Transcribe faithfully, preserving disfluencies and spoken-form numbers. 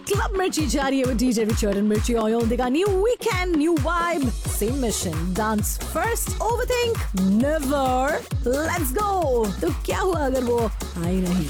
Club Mirchi जा रही है with D J Richard and Mirchi Oil. देगा new weekend, new vibe, same mission. Dance first, overthink never. Let's go. तो क्या हुआ अगर वो आई नहीं?